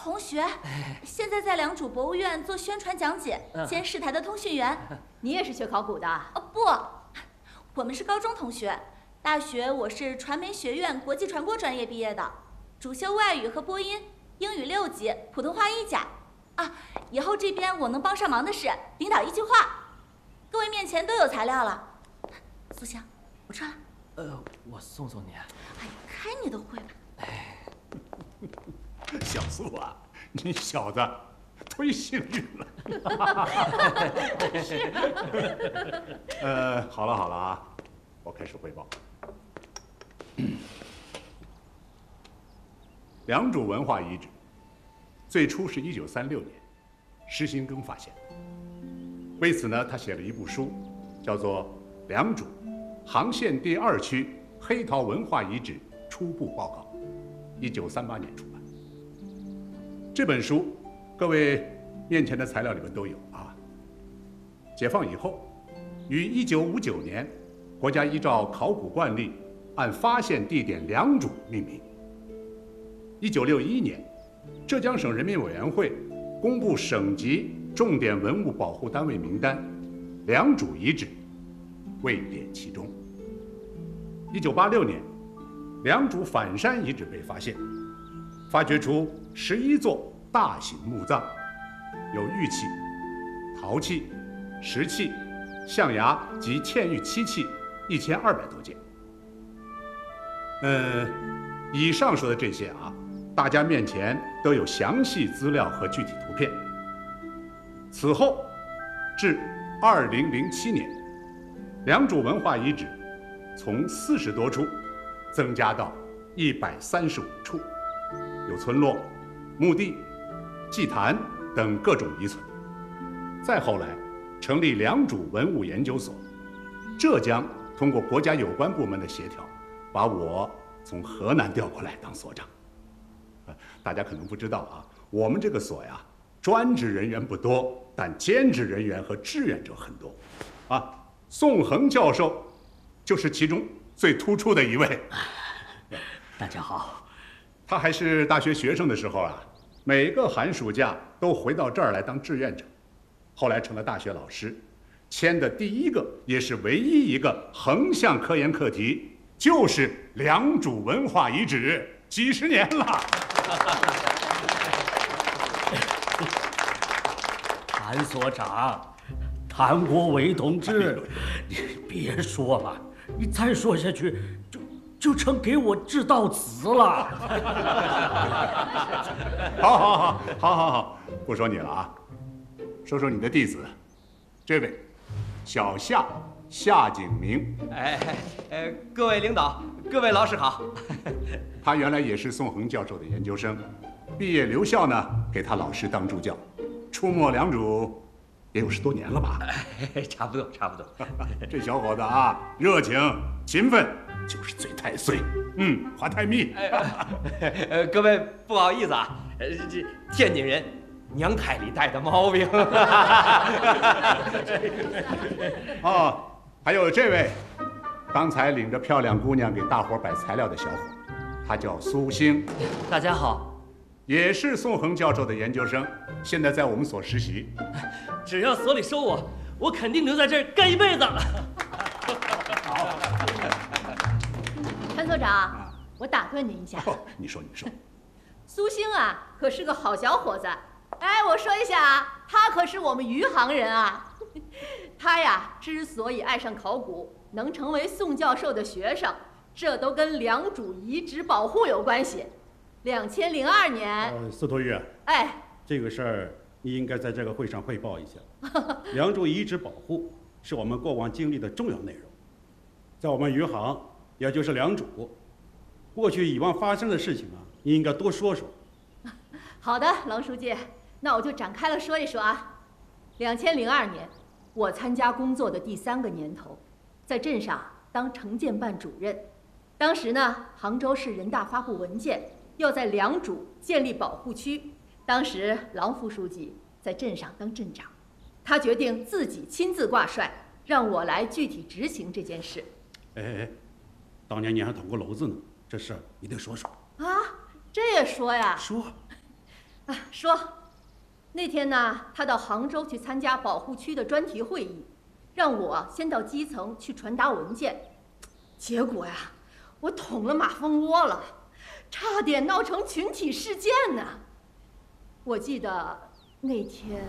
同学，现在在良渚博物院做宣传讲解，兼市台的通讯员。 你也是学考古的？ 不，我们是高中同学。大学我是传媒学院国际传播专业毕业的，主修外语和播音，英语6级，普通话1甲。以后这边我能帮上忙的是领导一句话。各位面前都有材料了。苏香，我吃了。 我送你。 开你的会吧。 小苏啊，你小子忒幸运了。好了啊，我开始汇报。良渚文化遗址最初是1936年施新庚发现，为此呢，他写了一部书，叫做《良渚杭县第2区黑陶文化遗址初步报告》，1938年出版。这本书，各位面前的材料里面都有啊。解放以后，于1959年，国家依照考古惯例，按发现地点良渚命名。1961年，浙江省人民委员会公布省级重点文物保护单位名单，良渚遗址位列其中。1986年，良渚反山遗址被发现，发掘出11座大型墓葬，有玉器、陶器、石器、象牙及嵌玉漆器1200多件。以上说的这些啊，大家面前都有详细资料和具体图片。此后，至2007年，良渚文化遗址从40多处增加到135处，有村落、墓地、祭坛等各种遗存。再后来，成立良渚文物研究所，这将通过国家有关部门的协调，把我从河南调过来当所长。大家可能不知道啊，我们这个所呀，专职人员不多，但兼职人员和志愿者很多。宋恒教授就是其中最突出的一位。 大家好。 他还是大学学生的时候啊，每个寒暑假都回到这儿来当志愿者，后来成了大学老师，签的第一个也是唯一一个横向科研课题，就是良渚文化遗址，几十年了。 谭所长，谭国伟同志，你别说了，你再说下去就成给我致悼词了。 好，不说你了啊，说说你的弟子，这位小夏景明。 各位领导，各位老师好。 他原来也是宋恒教授的研究生，毕业留校呢，给他老师当助教，出没良渚也有10多年了吧？ 差不多。 这小伙子啊，热情勤奋，就是嘴太碎，话太密。 各位不好意思啊，这天津人娘胎里带的毛病。 还有这位，刚才领着漂亮姑娘给大伙摆材料的小伙，他叫苏兴。 大家好， 也是宋恒教授的研究生，现在在我们所实习。 只要所里收我肯定留在这儿干一辈子。 好， 潘所长，我打断您一下。 你说。 苏兴啊，可是个好小伙子。我说一下啊，他可是我们余杭人啊。他呀，之所以爱上考古，能成为宋教授的学生，这都跟良渚遗址保护有关系。2002年， 司徒玉，这个事儿你应该在这个会上汇报一下。良渚遗址保护是我们过往经历的重要内容，在我们余杭，也就是良渚，过去以往发生的事情啊，你应该多说说。 好的，郎书记，那我就展开了说一说啊。2002年，我参加工作的第3个年头，在镇上当城建办主任。当时呢，杭州市人大发布文件，要在良渚建立保护区。当时郎副书记在镇上当镇长，他决定自己亲自挂帅，让我来具体执行这件事。 当年你还捅过娄子呢，这事儿你得说说啊。这也说呀？ 说。 说，那天呢，他到杭州去参加保护区的专题会议，让我先到基层去传达文件。结果呀，我捅了马蜂窝了，差点闹成群体事件呢。我记得那天。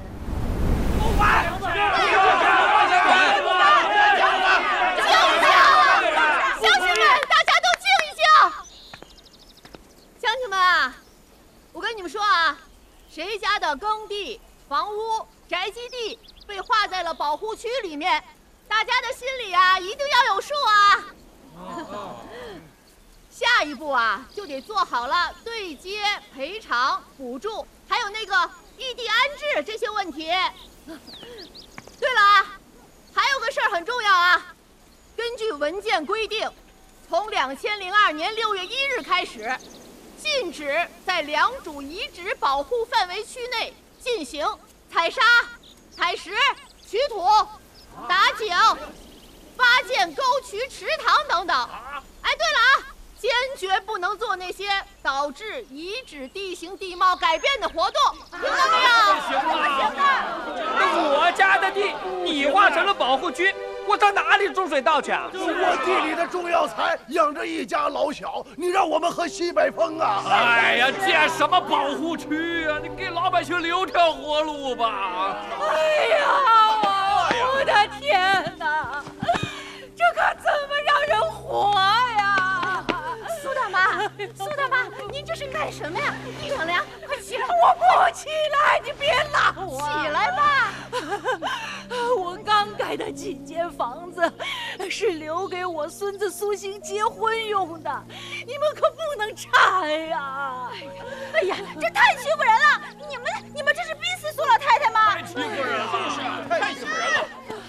乡亲们，大家都静一静。乡亲们啊，我跟你们说啊，谁家的耕地、房屋、宅基地被划在了保护区里面，大家的心里啊一定要有数啊。下一步啊，就得做好了对接、赔偿、补助，还有那个异地安置这些问题。对了啊，还有个事儿很重要啊。根据文件规定，从2002年6月1日开始，禁止在良渚遗址保护范围区内进行采沙、采石、取土、打井、发建沟渠、池塘等等。哎，对了啊，坚决不能做那些导致遗址地形地貌改变的活动，听到没有？ 行了，那我家的地你划成了保护区，我上哪里种水稻去啊？ 我地里的种药材养着一家老小，你让我们喝西北风啊！ 哎呀，建什么保护区啊？你给老百姓留条活路吧！ 哎呀，我的天哪，这可怎么让人活呀？ 苏大妈，苏大妈，您这是干什么呀？地上凉，快起来！ 我不起来，你别拉我！ 起来吧！ 我刚盖的几间房子是留给我孙子苏醒结婚用的，你们可不能拆呀！ 哎呀，这太欺负人了！你们这是逼死苏老太太吗？ 太欺负人了，太欺负人了！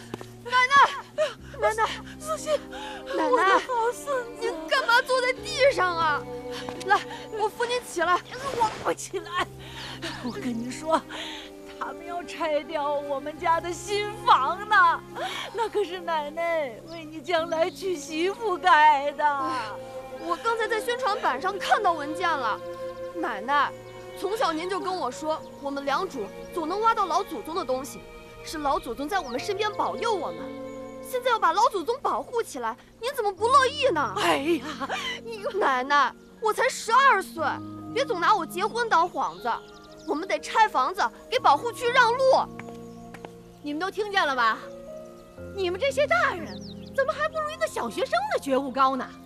奶奶，苏醒，奶奶，好孙子，你干嘛坐在地上啊？来，我扶你起来。 我不起来，我跟你说，他们要拆掉我们家的新房呢，那可是奶奶为你将来娶媳妇盖的。 我刚才在宣传板上看到文件了，奶奶，从小您就跟我说，我们良渚总能挖到老祖宗的东西，是老祖宗在我们身边保佑我们。现在要把老祖宗保护起来，您怎么不乐意呢？ 哎呀， 奶奶，我才12岁，别总拿我结婚当幌子。我们得拆房子，给保护区让路。 你们都听见了吧？你们这些大人怎么还不如一个小学生的觉悟高呢？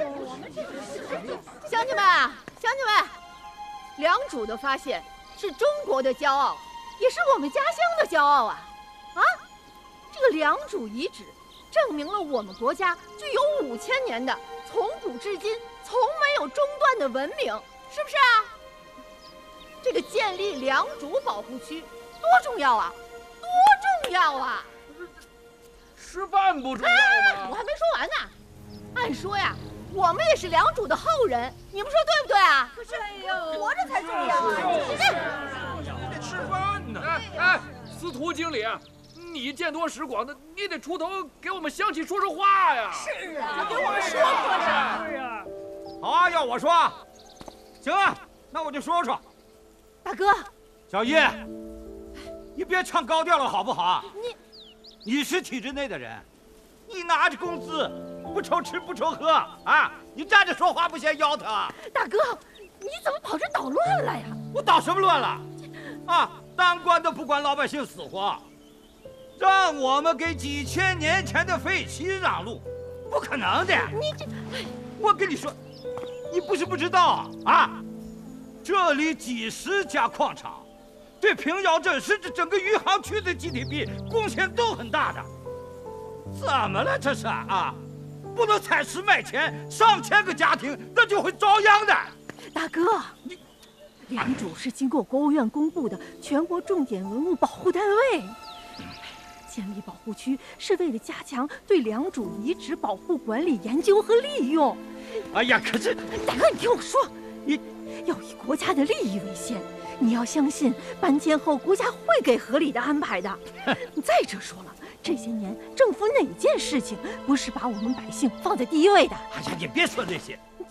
乡亲们啊，乡亲们，良渚的发现是中国的骄傲，也是我们家乡的骄傲啊！这个良渚遗址证明了我们国家具有5000年的从古至今从没有中断的文明，是不是啊？这个建立良渚保护区多重要啊！多重要啊！ 吃饭不重要吗？ 我还没说完呢。按说呀，我们也是良渚的后人，你们说对不对啊？可是，哎呦，活着才重要啊！ 你得吃饭呢。哎，司徒经理，你见多识广的，你得出头给我们乡亲说说话呀！ 是啊，给我们说说啥？ 是啊。 好啊，要我说，行啊，那我就说说。 大哥， 小叶，你别唱高调了好不好？你是体制内的人，你拿着工资，不愁吃不愁喝啊！你站着说话不嫌腰疼。 大哥，你怎么跑这捣乱了呀？ 我捣什么乱了？啊，当官的不管老百姓死活，让我们给几千年前的废墟让路，不可能的。 你这， 我跟你说，你不是不知道啊，这里几十家矿场，对平遥镇甚至整个余杭区的 GDP 贡献都很大的。怎么了这是啊？不能采石卖钱，上千个家庭那就会遭殃的。 大哥，良渚是经过国务院公布的全国重点文物保护单位。建立保护区是为了加强对良渚遗址保护管理、研究和利用。 哎呀，可是大哥，你听我说，你要以国家的利益为先，你要相信搬迁后国家会给合理的安排的。再者说了，这些年政府哪件事情不是把我们百姓放在第一位的？ 哎呀，你别说那些，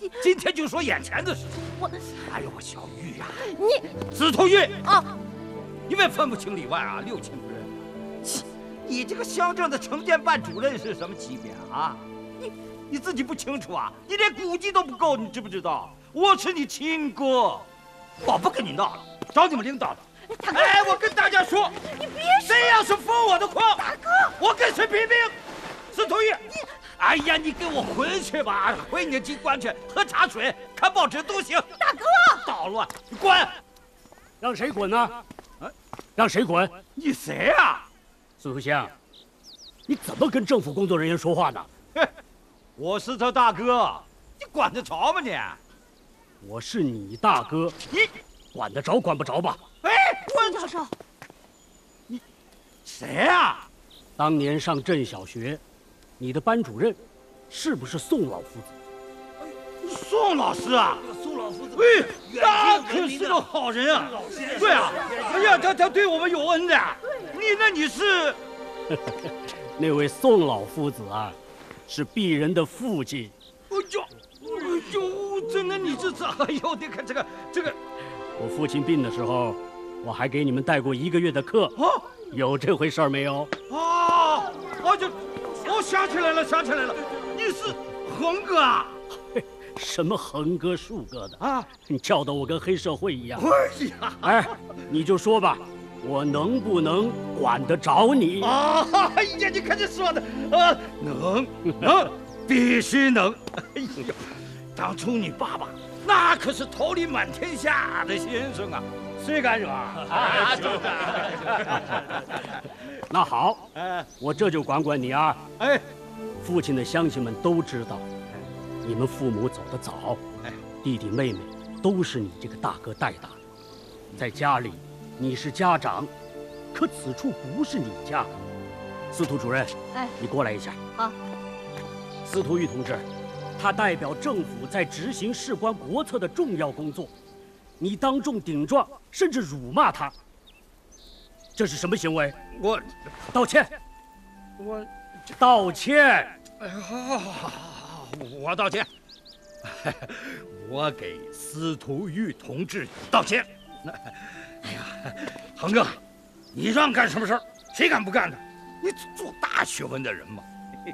今天就说眼前的事。 我， 哎呦，小玉呀， 你司徒玉啊， 你别分不清里外啊，六亲不认。你这个乡镇的城建办主任是什么级别啊？你自己不清楚啊？你连估计都不够，你知不知道？我是你亲哥，我不跟你闹了，找你们领导了。哎，我跟大家说， 你别谁要是封我的矿， 大哥， 我跟谁拼命！司徒玉，哎呀，你给我回去吧，回你的机关去，喝茶水、看报纸都行。 大哥， 捣乱，你滚！ 让谁滚呢？让谁滚？ 你谁啊？ 司徒香，你怎么跟政府工作人员说话呢？ 嘿，我是他大哥，你管得着吗你？ 我是你大哥， 你管得着管不着吧？ 哎， 宋教授， 你谁啊？ 当年上镇小学，你的班主任是不是宋老夫子？ 宋老师啊， 宋老夫子， 哎，那可是个好人啊！对啊，哎呀，他对我们有恩的。你是？ 那位宋老夫子啊，是鄙人的父亲。 哎呦，真的你这，哎呦，你看这个， 我父亲病的时候，我还给你们带过1个月的课。 啊， 有这回事儿没有？ 啊，我想起来了，你是恒哥啊？ 什么横哥竖哥的啊！ 你叫得我跟黑社会一样。 哎呀， 哎，你就说吧，我能不能管得着你？ 啊，哎呀，你看这说的，能，必须能。哎呦，当初你爸爸那可是桃李满天下的先生啊，谁敢惹啊？ 那好，我这就管管你啊。 哎， 父亲的乡亲们都知道，你们父母走得早，弟弟妹妹都是你这个大哥带大的。在家里，你是家长，可此处不是你家。司徒主任， 哎， 你过来一下。 好。 司徒玉同志，他代表政府在执行事关国策的重要工作，你当众顶撞，甚至辱骂他，这是什么行为？ 我道歉。 我道歉。 好，我道歉。我给司徒玉同志道歉。哎呀，恒哥，你让干什么事儿，谁敢不干呢？你做大学问的人嘛。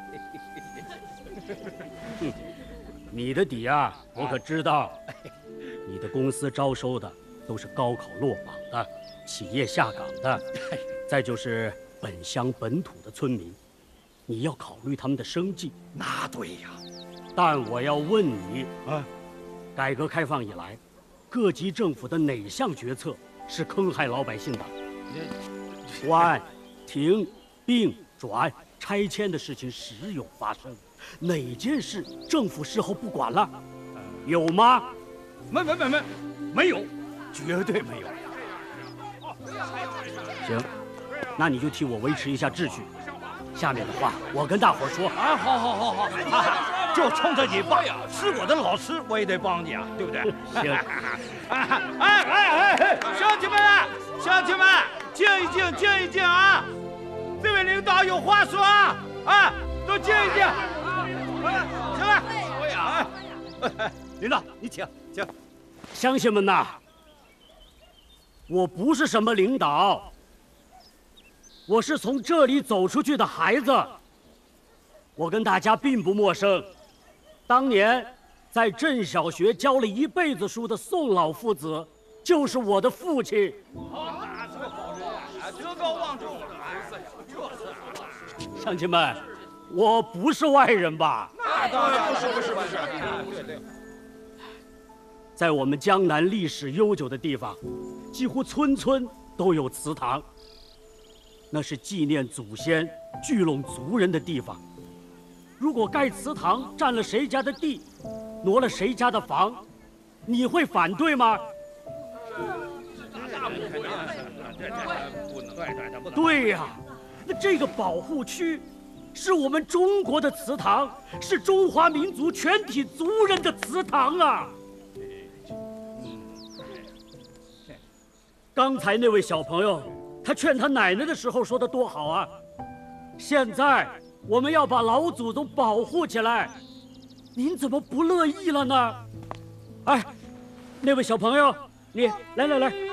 你的底啊，我可知道。你的公司招收的都是高考落榜的、企业下岗的，再就是本乡本土的村民，你要考虑他们的生计。 那对呀。 但我要问你啊，改革开放以来，各级政府的哪项决策是坑害老百姓的？关、停、并、转、拆迁的事情时有发生，哪件事政府事后不管了？有吗？ 没有，绝对没有。 行，那你就替我维持一下秩序。下面的话我跟大伙儿说。 啊，好，就冲着你爸是我的老师，我也得帮你啊，对不对？ 行。 哎，乡亲们，静一静啊！这位领导有话说啊，都静一静。行了，领导你请。 乡亲们呐，我不是什么领导，我是从这里走出去的孩子。我跟大家并不陌生，当年在镇小学教了一辈子书的宋老夫子，就是我的父亲。 那是个好人啊，德高望重。 乡亲们，我不是外人吧？ 那当然不是。对。 在我们江南历史悠久的地方，几乎村村都有祠堂，那是纪念祖先、聚拢族人的地方。如果盖祠堂占了谁家的地，挪了谁家的房，你会反对吗？对呀，那这个保护区是我们中国的祠堂，是中华民族全体族人的祠堂啊！刚才那位小朋友，他劝他奶奶的时候说的多好啊！现在我们要把老祖宗保护起来， 您怎么不乐意了呢？哎，那位小朋友，你来，